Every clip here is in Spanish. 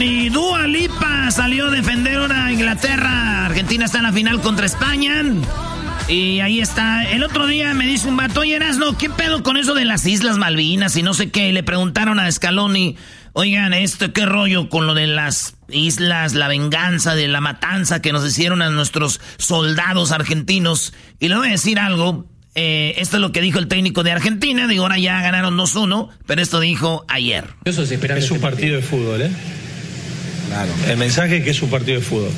mi Dua Lipa salió a defender ahora a Inglaterra. Argentina está en la final contra España. Y ahí está. El otro día me dice un vato, oye, Erasno, ¿qué pedo con eso de las Islas Malvinas y no sé qué? Y le preguntaron a Scaloni, oigan, ¿qué rollo con lo de las islas, la venganza de la matanza que nos hicieron a nuestros soldados argentinos? Y le voy a decir algo, esto es lo que dijo el técnico de Argentina, digo, ahora ya ganaron 2-1, pero esto dijo ayer. Es un partido de fútbol, ¿eh? Claro. El mensaje es que es un partido de fútbol.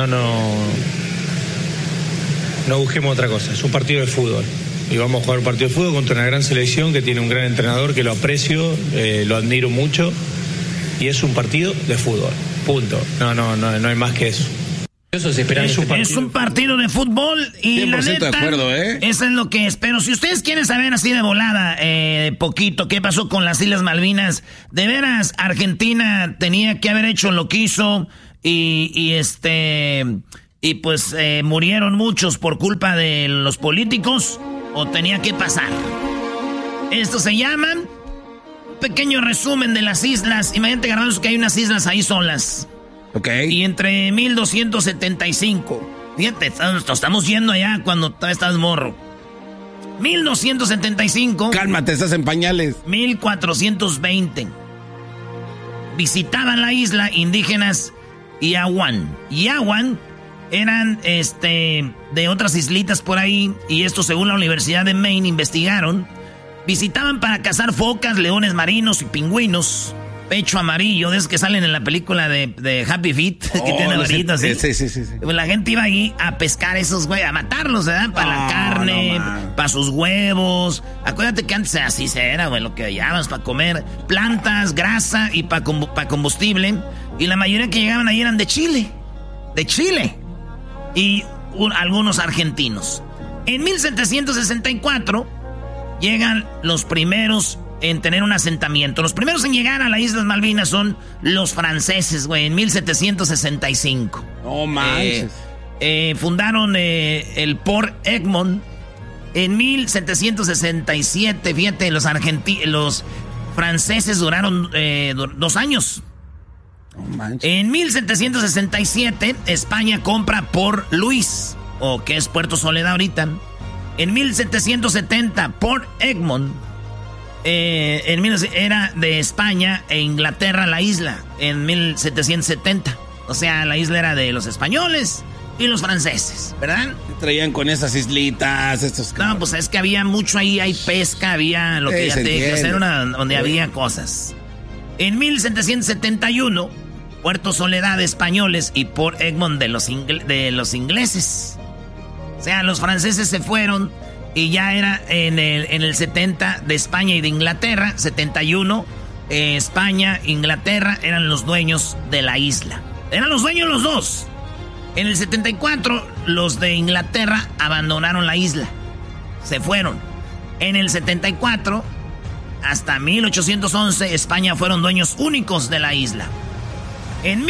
No busquemos otra cosa, es un partido de fútbol. Y vamos a jugar un partido de fútbol contra una gran selección que tiene un gran entrenador que lo aprecio, lo admiro mucho. Y es un partido de fútbol, punto. No hay más que eso. Es un partido de fútbol y la neta, de acuerdo, eso es lo que espero. Si ustedes quieren saber así de volada, poquito, qué pasó con las Islas Malvinas, de veras, Argentina tenía que haber hecho lo que hizo y pues murieron muchos por culpa de los políticos o tenía que pasar. Esto se llama pequeño resumen de las islas. Imagínate, Garbanzo, que hay unas islas ahí solas. Ok. Y entre 1275. Fíjate, estamos yendo allá cuando todavía estás morro. 1275. Cálmate, estás en pañales. 1420. Visitaban la isla indígenas Yawan. Yawan eran de otras islitas por ahí. Y esto, según la Universidad de Maine, investigaron. Visitaban para cazar focas, leones marinos y pingüinos. Pecho amarillo, de esos que salen en la película de Happy Feet, que tienen varitas, ¿sí? Sí. Pues la gente iba ahí a pescar esos güey, a matarlos, ¿verdad? Para la carne, para sus huevos. Acuérdate que antes así se era, güey, lo que llevabas para comer. Plantas, grasa y para combustible. Y la mayoría que llegaban ahí eran de Chile. De Chile. Y algunos argentinos. En 1764 llegan los primeros en tener un asentamiento. Los primeros en llegar a las Islas Malvinas son los franceses, güey, en 1765. No manches. Fundaron el Port Egmont en 1767. Fíjate, los franceses duraron 2 años. No manches. En 1767, España compra Port Louis, o que es Puerto Soledad ahorita. En 1770, Port Egmont era de España e Inglaterra la isla, en 1770. O sea, la isla era de los españoles y los franceses, ¿verdad? ¿Qué traían con esas islitas? No, pues es que había mucho ahí, hay pesca, había lo que ya te dije, hacer donde había cosas. En 1771, Puerto Soledad de españoles y Port Egmont de los ingleses. O sea, los franceses se fueron y ya era en el 70 de España y de Inglaterra. 71, España, Inglaterra eran los dueños de la isla. Eran los dueños los dos. En el 74, los de Inglaterra abandonaron la isla. Se fueron. En el 74, hasta 1811, España fueron dueños únicos de la isla. En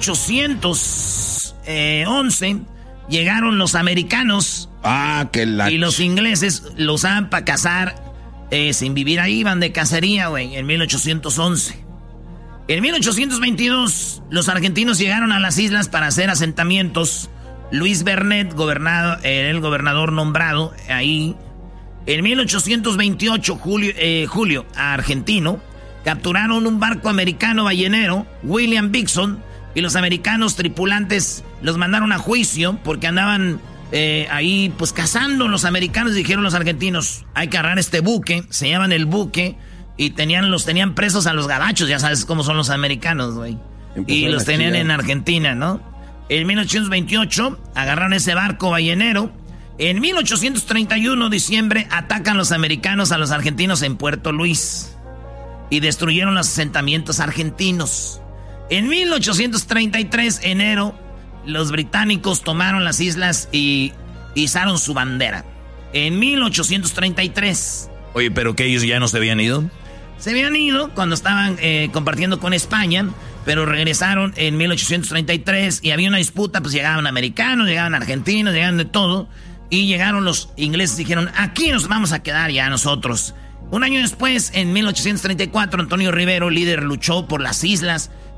1811... llegaron los americanos y los ingleses lo usaban para cazar sin vivir ahí, iban de cacería, güey, en 1811. En 1822, los argentinos llegaron a las islas para hacer asentamientos. Luis Bernet, el gobernador nombrado ahí. En 1828, Julio argentino, capturaron un barco americano ballenero, William Bixon, y los americanos tripulantes los mandaron a juicio porque andaban ahí pues cazando. Los americanos, dijeron los argentinos, hay que agarrar este buque. Se llaman el buque y los tenían presos a los gabachos. Ya sabes cómo son los americanos, güey. Y los tenían en Argentina, ¿no? En 1828 agarraron ese barco ballenero. En 1831, diciembre, atacan los americanos a los argentinos en Puerto Luis y destruyeron los asentamientos argentinos. En 1833, enero, los británicos tomaron las islas y izaron su bandera. En 1833. Oye, ¿pero que ellos ya no se habían ido? Se habían ido cuando estaban compartiendo con España, pero regresaron en 1833 y había una disputa, pues llegaban americanos, llegaban argentinos, llegaban de todo. Y llegaron los ingleses y dijeron, aquí nos vamos a quedar ya nosotros. Un año después, en 1834, Antonio Rivero, líder, luchó por las islas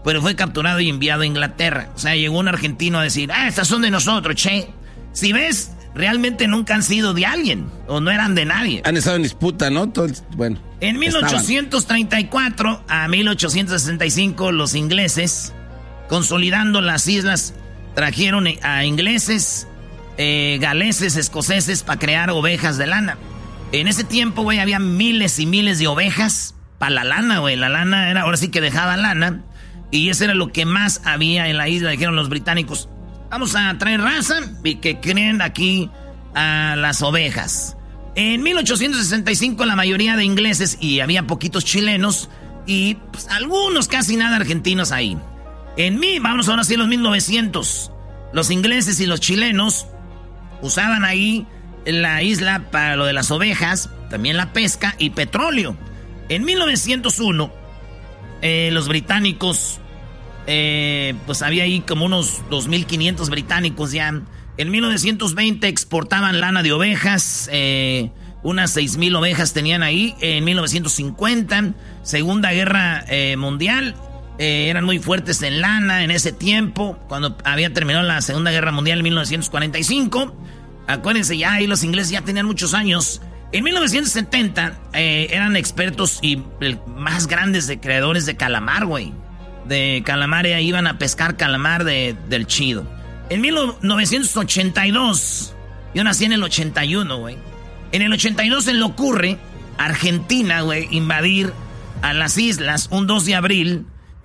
pero fue capturado y enviado a Inglaterra. O sea, llegó un argentino a decir, estas son de nosotros, che. Si ves, realmente nunca han sido de alguien, o no eran de nadie. Han estado en disputa, ¿no? Bueno. En 1834 a 1865, los ingleses, consolidando las islas, trajeron a ingleses, galeses, escoceses, para crear ovejas de lana. En ese tiempo, güey, había miles y miles de ovejas para la lana, güey. La lana era, ahora sí que dejaba lana. Y eso era lo que más había en la isla. Dijeron los británicos, vamos a traer raza y que creen aquí a las ovejas. En 1865 la mayoría de ingleses, y había poquitos chilenos, y pues, algunos, casi nada argentinos ahí. Vámonos ahora sí a los 1900. Los ingleses y los chilenos usaban ahí la isla para lo de las ovejas, también la pesca y petróleo. En 1901, los británicos, pues había ahí como unos 2.500 británicos ya. En 1920 exportaban lana de ovejas, unas 6,000 ovejas tenían ahí. En 1950, Segunda Guerra Mundial, eran muy fuertes en lana en ese tiempo, cuando había terminado la Segunda Guerra Mundial en 1945. Acuérdense, ya ahí los ingleses ya tenían muchos años. En 1970 eran expertos y más grandes de creadores de calamar, güey. De calamar, iban a pescar calamar del chido. En 1982, yo nací en el 81, güey. En el 82 se le ocurre a Argentina, güey, invadir a las islas. Un 2 de abril,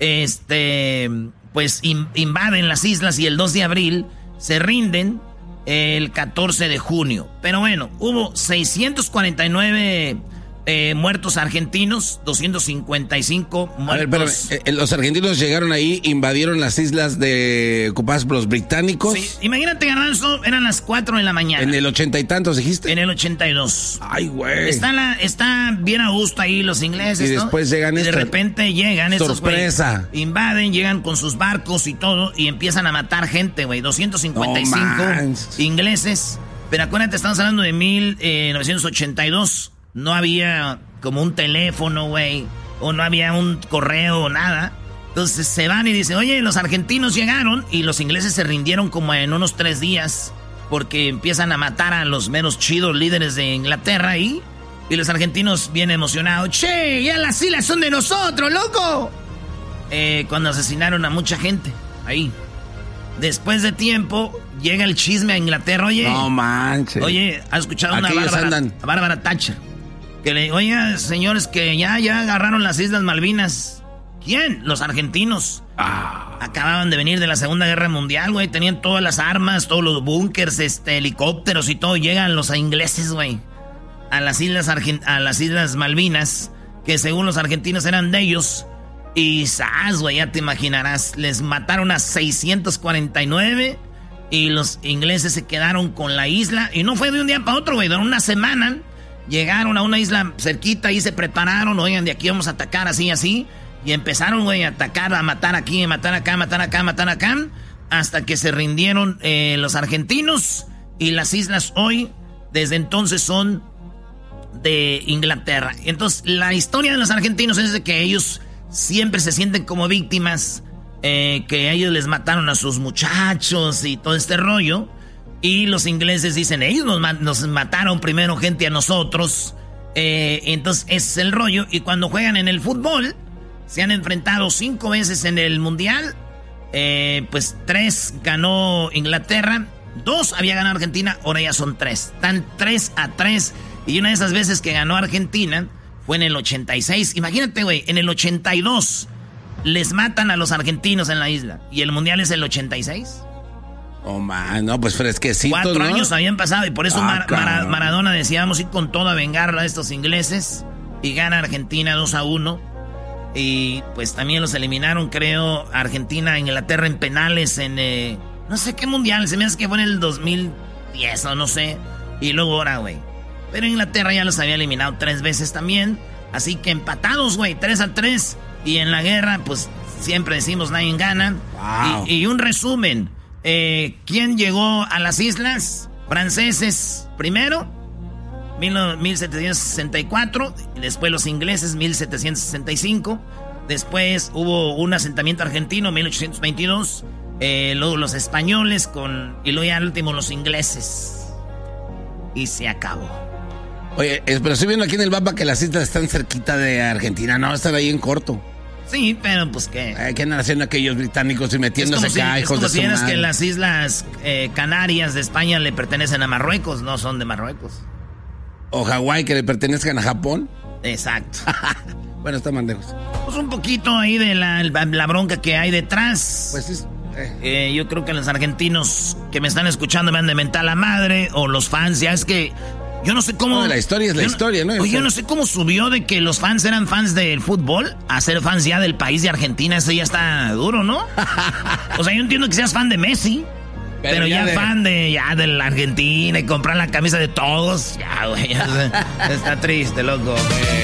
pues invaden las islas y el 2 de abril se rinden el 14 de junio. Pero bueno, hubo 649 muertos argentinos, 255 muertos. A ver, pero los argentinos llegaron ahí, invadieron las islas ocupadas por los británicos. Sí, imagínate, Garbanzo, eran las 4 de la mañana. En el 80 y tantos, dijiste. En el 82. Ay, güey. Está bien a gusto ahí los ingleses, y después, ¿no? Llegan y de repente llegan estos, sorpresa. Güey, invaden, llegan con sus barcos y todo, y empiezan a matar gente, güey. 255 ingleses. Pero acuérdate, estamos hablando de 1982. No había como un teléfono, güey, o no había un correo o nada. Entonces se van y dicen, oye, los argentinos llegaron, y los ingleses se rindieron como en unos 3 días, porque empiezan a matar a los menos chidos líderes de Inglaterra ahí. Y los argentinos bien emocionados, che, ya las islas son de nosotros, loco. Cuando asesinaron a mucha gente ahí. Después de tiempo, llega el chisme a Inglaterra, oye. No manches. Oye, ¿has escuchado una Bárbara Thatcher? Que le, oiga, señores, que ya agarraron las Islas Malvinas. ¿Quién? Los argentinos. Acababan de venir de la Segunda Guerra Mundial, güey. Tenían todas las armas, todos los búnkers, helicópteros y todo. Llegan los ingleses, güey, a las Islas Malvinas, que según los argentinos eran de ellos. Y ¡zas, güey! Ya te imaginarás. Les mataron a 649 y los ingleses se quedaron con la isla. Y no fue de un día para otro, güey. De una semana llegaron a una isla cerquita y se prepararon. Oigan, de aquí vamos a atacar así, así. Y empezaron, güey, a atacar, a matar aquí, a matar acá, matar acá, matar acá. Hasta que se rindieron los argentinos. Y las islas hoy, desde entonces, son de Inglaterra. Entonces, la historia de los argentinos es de que ellos siempre se sienten como víctimas, que ellos les mataron a sus muchachos y todo este rollo. Y los ingleses dicen, ellos nos mataron primero gente a nosotros. Entonces ese es el rollo. Y cuando juegan en el fútbol, se han enfrentado 5 veces en el mundial. Pues 3 ganó Inglaterra, 2 había ganado Argentina, ahora ya son 3. Están 3-3. Y una de esas veces que ganó Argentina fue en el 86. Imagínate, güey, en el 82 les matan a los argentinos en la isla. ¿Y el mundial es el 86? Oh, man, no, pues fresquecito, 4 ¿no? años habían pasado y por eso Maradona decía, vamos a ir con todo a vengar a estos ingleses. Y gana Argentina 2-1. Y pues también los eliminaron, creo, Argentina, Inglaterra en penales en... no sé qué mundial, se me hace que fue en el 2010 o no sé. Y luego ahora, güey. Pero Inglaterra ya los había eliminado 3 veces también. Así que empatados, güey, 3-3. Y en la guerra, pues siempre decimos nadie gana. Wow. Y un resumen. ¿Quién llegó a las islas? Franceses primero, 1764. Y después los ingleses, 1765. Después hubo un asentamiento argentino en 1822. Luego los españoles y luego ya al último los ingleses. Y se acabó. Oye, pero estoy viendo aquí en el mapa que las islas están cerquita de Argentina. No, están ahí en corto. Sí, pero pues qué. ¿Qué andan haciendo aquellos británicos y metiéndose acá, hijos de su madre? Es que las islas Canarias de España le pertenecen a Marruecos, no son de Marruecos. O Hawái, que le pertenezcan a Japón. Exacto. Bueno, está mandejos. Pues un poquito ahí de la bronca que hay detrás. Pues sí. Yo creo que los argentinos que me están escuchando me han de mentar la madre, o los fans, ya es que yo no sé cómo... No, la historia es la historia, ¿no? Oye, yo no sé cómo subió de que los fans eran fans del fútbol a ser fans ya del país de Argentina. Eso ya está duro, ¿no? O sea, yo entiendo que seas fan de Messi, pero ya fan de la Argentina y comprar la camisa de todos. Ya, güey, está triste, loco.